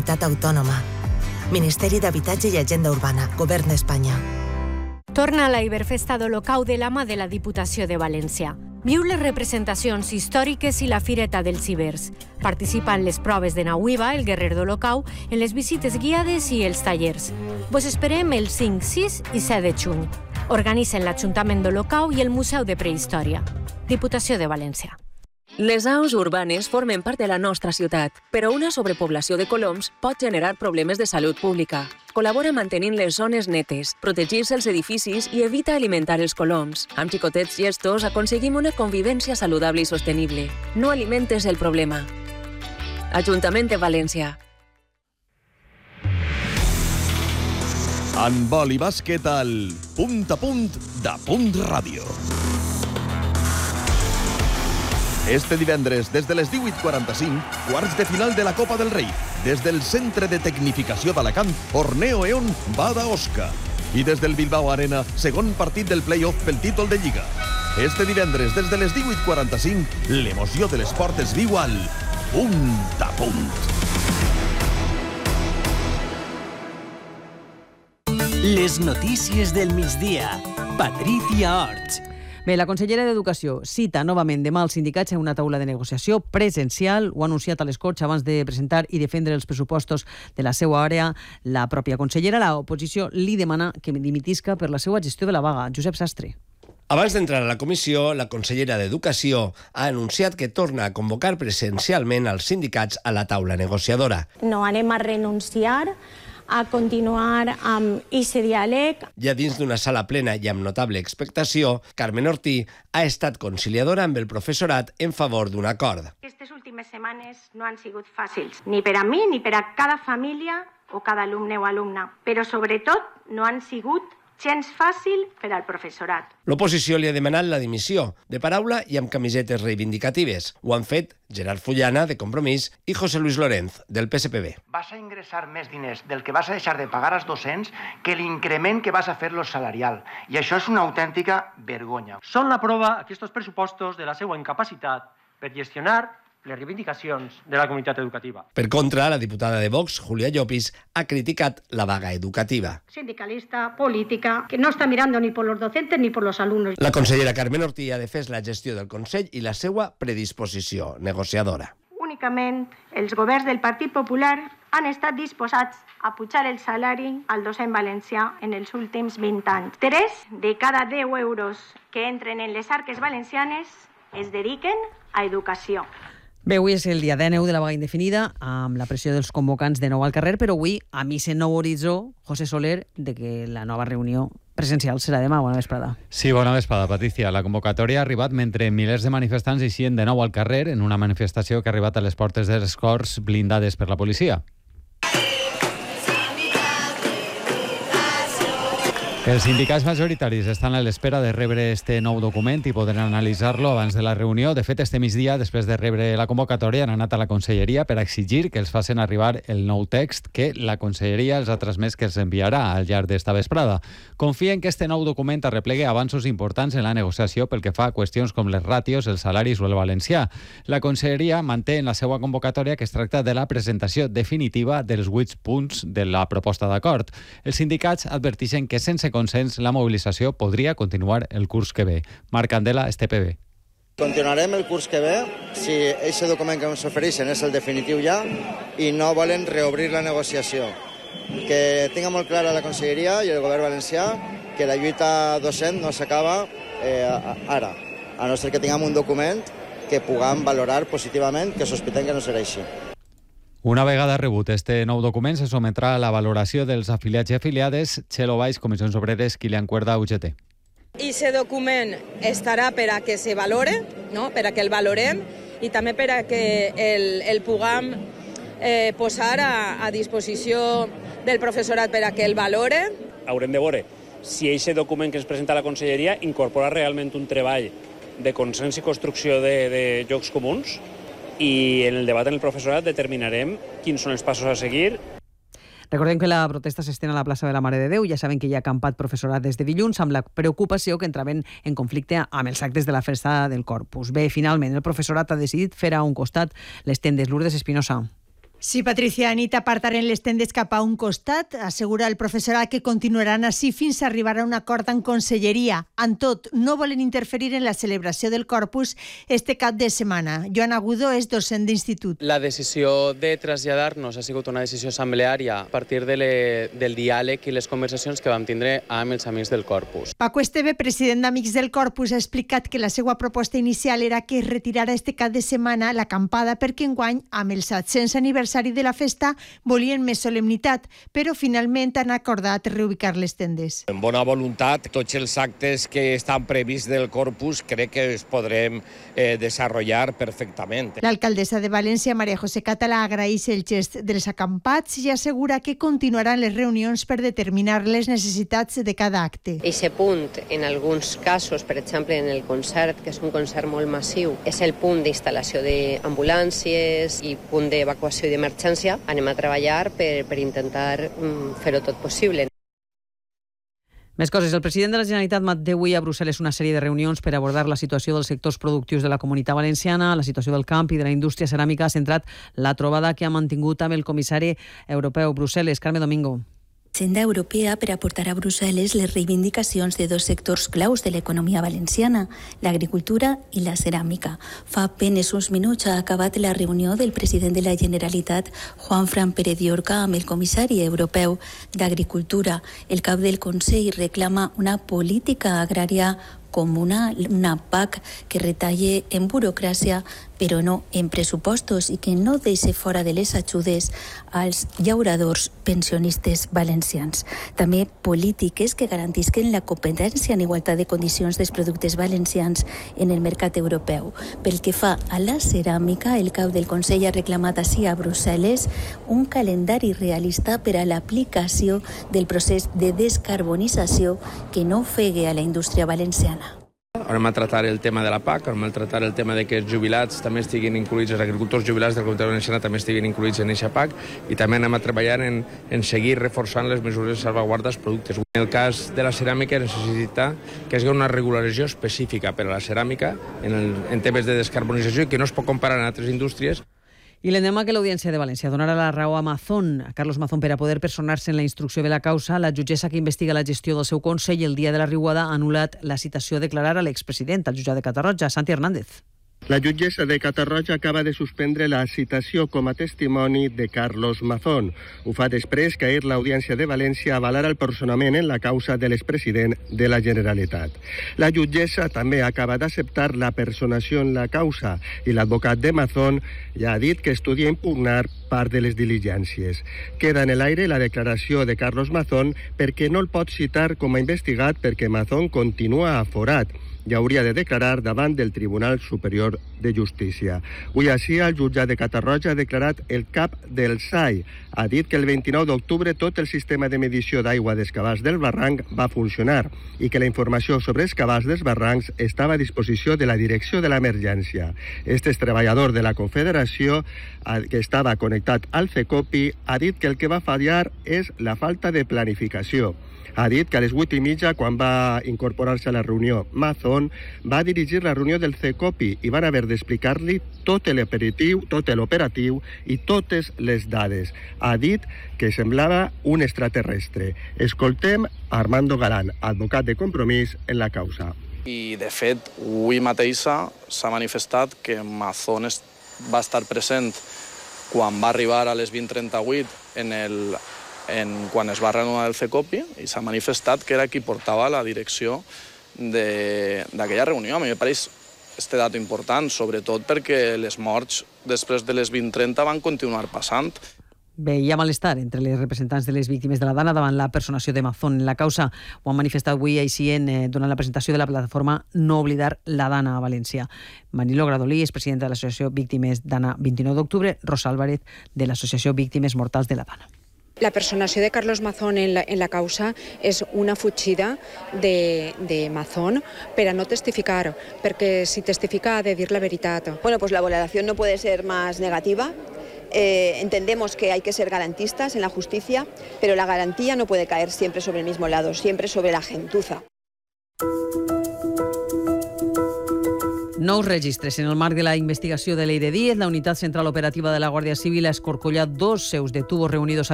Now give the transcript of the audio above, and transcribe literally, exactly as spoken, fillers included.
Comunitat Autònoma. Ministeri d'Habitatge i Agenda Urbana, Govern d'Espanya. Torna la Iberfesta d'Olocau de la mà de la Diputació de València. Viu les representacions històriques i la Fireta dels Ibers. Participa en les proves de Nauiva, el guerrer d'Olocau, en les visites guiades i els tallers. Vos esperem el cinc, sis i set de juny. Organitzen l'Ajuntament d'Olocau i el Museu de Prehistòria. Diputació de València. Les aus urbanes formen part de la nostra ciutat, però una sobrepoblació de coloms pot generar problemes de salut pública. Col·labora mantenint les zones netes, protegir-se els edificis i evita alimentar els coloms. Amb xicotets gestos aconseguim una convivència saludable i sostenible. No alimentes el problema. Ajuntament de València. Handbol i bàsquet al Punt a Punt de Punt Ràdio. Este divendres, des de les divuit quaranta-cinc, quarts de final de la Copa del Rei. Des del Centre de Tecnificació d'Alacant, Orneo Eon Bada Osca. I des del Bilbao Arena, segon partit del play-off pel títol de Lliga. Este divendres, des de les divuit quaranta-cinc, l'emoció de l'esport es viu al Punt a Punt. Les notícies del migdia. Patricia Orts. Bé, la consellera d'Educació cita novament demà els sindicats a una taula de negociació presencial. Ho ha anunciat a les Corts abans de presentar i defendre els pressupostos de la seva àrea. La pròpia consellera, l'oposició, li demana que dimitisca per la seva gestió de la vaga. Josep Sastre. Abans d'entrar a la comissió, la consellera d'Educació ha anunciat que torna a convocar presencialment els sindicats a la taula negociadora. No anem a renunciar a continuar amb aquest diàleg. Ja dins d'una sala plena i amb notable expectació, Carmen Ortí ha estat conciliadora amb el professorat en favor d'un acord. Aquestes últimes setmanes no han sigut fàcils, ni per a mi ni per a cada família o cada alumne o alumna, però sobretot no han sigut gens fàcil per al professorat. L'oposició li ha demanat la dimissió, de paraula i amb camisetes reivindicatives. Ho han fet Gerard Fullana, de Compromís, i José Luis Lorenz, del P S P B. Vas a ingressar més diners del que vas a deixar de pagar als docents que l'increment que vas a fer-los salarial. I això és una autèntica vergonya. Són la prova, aquests pressupostos, de la seva incapacitat per gestionar les reivindicacions de la comunitat educativa. Per contra, la diputada de Vox, Julia Llopis, ha criticat la vaga educativa. Sindicalista, política, que no està mirando ni por los docentes ni por los alumnos. La consellera Carmen Ortí ha defès la gestió del Consell i la seva predisposició negociadora. Únicament els governs del Partit Popular han estat disposats a pujar el salari al docent valencià en els últims vint anys. Tres de cada deu euros que entren en les arques valencianes es dediquen a educació. Bé, avui és el dia dènou de la vaga indefinida, amb la pressió dels convocants de nou al carrer, però avui, a mi se nou horitzó, José Soler, de que la nova reunió presencial serà demà. Bona vesprada. Sí, bona vesprada, Patricia. La convocatòria ha arribat mentre milers de manifestants eixien de nou al carrer en una manifestació que ha arribat a les portes de les Corts blindades per la policia. Els sindicats majoritaris estan a l'espera de rebre este nou document i podran analitzar-lo abans de la reunió. De fet, este migdia, després de rebre la convocatòria, han anat a la conselleria per exigir que els facin arribar el nou text que la conselleria els ha transmès que els enviarà al llarg d'esta vesprada. Confien que este nou document arreplegue avanços importants en la negociació pel que fa a qüestions com les ràtios, els salaris o el valencià. La conselleria manté en la seva convocatòria que es tracta de la presentació definitiva dels vuit punts de la proposta d'acord. Els sindicats adverteixen que sense consens, la mobilització podria continuar el curs que ve. Marc Candela, S T P B. Continuarem el curs que ve si aquest document que ens ofereixen és el definitiu ja i no volen reobrir la negociació. Que tinga molt clara la Conselleria i el Govern valencià que la lluita docent no s'acaba eh, ara, a no ser que tinguem un document que puguem valorar positivament, que sospitem que no serà així. Una vegada rebut este nou document, se sometrà a la valoració dels afiliats i afiliades. Txelo Baix, Comissions Obreres, Kilian Cuerda, U G T. I aquest document estarà per a que se valore, no? Per a que el valorem i també per a que el, el puguem eh, posar a, a disposició del professorat per a que el valore. Haurem de veure si aquest document que ens presenta la Conselleria incorpora realment un treball de consens i construcció de, de llocs comuns, i en el debat en el professorat determinarem quins són els passos a seguir. Recordem que la protesta s'estén a la plaça de la Mare de Déu. Ja saben que hi ha acampat professorat des de dilluns amb la preocupació que entraven en conflicte amb els actes de la festa del Corpus. Bé, finalment, el professorat ha decidit fer a un costat les tendes. Lourdes Espinosa. Sí, Patricia, Anita, apartaren les tendes cap a un costat. Assegura el professorat que continuaran així fins a arribar a un acord en conselleria. En tot, no volen interferir en la celebració del Corpus este cap de setmana. Joan Agudo és docent d'institut. La decisió de traslladar-nos ha sigut una decisió assembleària a partir de le, del diàleg i les conversacions que vam tindre amb els amics del Corpus. Paco Esteve, president d'Amics del Corpus, ha explicat que la seva proposta inicial era que es retirara este cap de setmana l'acampada perquè enguany, amb el set-cents aniversari de la festa, volien més solemnitat, però finalment han acordat reubicar les tendes. En bona voluntat, tots els actes que estan prevists del Corpus crec que els podrem eh, desenvolupar perfectament. L'alcaldessa de València, Maria José Català, agraeix el gest dels acampats i assegura que continuaran les reunions per determinar les necessitats de cada acte. Eixe punt, en alguns casos, per exemple en el concert, que és un concert molt massiu, és el punt d'instal·lació d'ambulàncies i punt d'evacuació i d'emergència. Anem a treballar per, per intentar um, fer-ho tot possible. Més coses. El president de la Generalitat manté avui a Brussel·les una sèrie de reunions per abordar la situació dels sectors productius de la Comunitat Valenciana, la situació del camp i de la indústria ceràmica. Ha centrat la trobada que ha mantingut amb el comissari europeu Brussel·les, Carme Domingo. Agenda europea per aportar a Brussel·les les reivindicacions de dos sectors claus de l'economia valenciana, l'agricultura i la ceràmica. Fa apenes uns minuts ha acabat la reunió del president de la Generalitat, Juanfran Pérez Llorca, amb el comissari europeu d'Agricultura. El cap del Consell reclama una política agrària comuna, una P A C que retalle en burocràcia però no en pressupostos i que no deixe fora de les ajudes als llauradors pensionistes valencians. També polítiques que garantisquen la competència en igualtat de condicions dels productes valencians en el mercat europeu. Pel que fa a la ceràmica, el cap del Consell ha reclamat així a Brussel·les un calendari realista per a l'aplicació del procés de descarbonització que no ofegui a la indústria valenciana. Anem a tractar el tema de la P A C, anem a tractar el tema de que els jubilats també estiguin incluïts, els agricultors jubilats de la Comunitat Valenciana també estiguin incluïts en aquesta P A C i també anem a treballar en, en seguir reforçant les mesures de salvaguarda dels productes. En el cas de la ceràmica necessita que hi hagi una regularització específica per a la ceràmica en, el, en temes de descarbonització i que no es pot comparar amb altres indústries. I l'endemà que l'Audiència de València donarà la raó a Mazón, a Carlos Mazón, per a poder personar-se en la instrucció de la causa, la jutgessa que investiga la gestió del seu Consell el dia de la riuada ha anul·lat la citació a declarar a l'expresident, al jutjat de Catarroja, Santi Hernández. La jutgessa de Catarroja acaba de suspendre la citació com a testimoni de Carlos Mazón. Ho fa després que ahir l'Audiència de València avalara el personament en la causa de l'expresident de la Generalitat. La jutgessa també acaba d'acceptar la personació en la causa i l'advocat de Mazón ja ha dit que estudia impugnar part de les diligències. Queda en l'aire la declaració de Carlos Mazón perquè no el pot citar com a investigat perquè Mazón continua aforat i hauria de declarar davant del Tribunal Superior de Justícia. Avui així, el jutjat de Catarroja ha declarat el cap del S A I. Ha dit que el vint-i-nou d'octubre tot el sistema de medició d'aigua dels cabals del barranc va funcionar i que la informació sobre els cabals dels barrancs estava a disposició de la Direcció de l'Emergència. Este és treballador de la Confederació, que estava connectat al CECOPI, ha dit que el que va fallar és la falta de planificació. Ha dit que a les vuit i mitja, quan va incorporar-se a la reunió Mazón, va dirigir la reunió del CECOPI i van haver d'explicar-li tot l'operatiu, tot l'operatiu i totes les dades. Ha dit que semblava un extraterrestre. Escoltem Armando Galán, advocat de Compromís en la causa. I, de fet, avui mateixa s'ha manifestat que Mazón va estar present quan va arribar a les vint trenta-vuit en el En, quan es va renovar el CECOPI i s'ha manifestat que era qui portava la direcció d'aquella reunió. A mi me pareix este dato important, sobretot perquè les morts després de les vint trenta van continuar passant. Bé, hi ha malestar entre les representants de les víctimes de la Dana davant la personació de Mazón en la causa. Ho han manifestat avui així en, eh, durant la presentació de la plataforma No oblidar la Dana a València. Manilo Gradolí és president de l'Associació Víctimes Dana vint-i-nou d'octubre, Rosa Álvarez de l'Associació Víctimes Mortals de la Dana. La personació de Carlos Mazón en la, en la causa és una fugida de, de Mazón per a no testificar, perquè si testifica ha de dir la veritat. Bueno, pues la valoración no puede ser más negativa. Eh, entendemos que hay que ser garantistas en la justicia, pero la garantía no puede caer siempre sobre el mismo lado, siempre sobre la gentuza. Nous registres. En el marc de la investigació de l'Eire Díez, la Unitat Central Operativa de la Guàrdia Civil ha escorcollat dos seus detubos reunidos